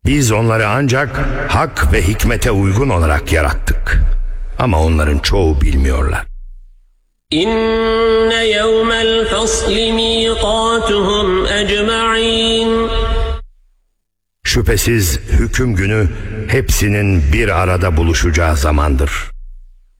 Biz onları ancak hak ve hikmete uygun olarak yarattık. Ama onların çoğu bilmiyorlar. İnne yevmel fasli miqatuhum ecma'in. Şüphesiz hüküm günü hepsinin bir arada buluşacağı zamandır.